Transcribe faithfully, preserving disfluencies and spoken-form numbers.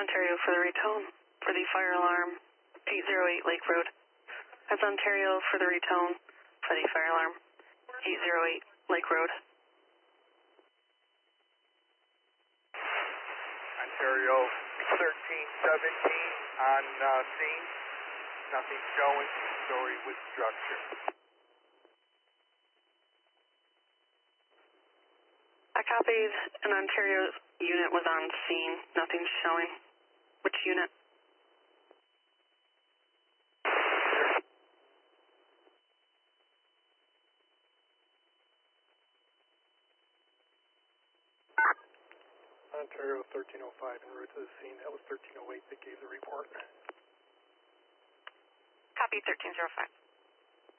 Ontario for the retone for the fire alarm, eight zero eight Lake Road. That's Ontario for the retone for the fire alarm, eight zero eight Lake Road. Ontario thirteen seventeen on uh, scene. Nothing showing. Story with structure. I copied. An Ontario unit was on scene. Nothing's showing. Which unit? Ontario thirteen oh five en route to the scene. That was thirteen oh eight that gave the report. Copy thirteen oh five.